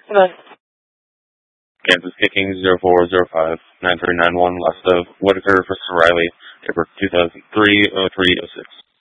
Good night. Kansas kicking 0405 9391 west of Whitaker for Riley, April 2003 0306.